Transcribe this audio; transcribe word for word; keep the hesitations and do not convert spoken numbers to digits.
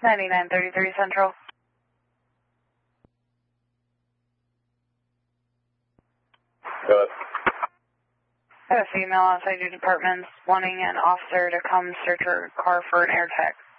ninety-nine thirty-three Central. Good. I have a female outside your department wanting an officer to come search her car for an air tag.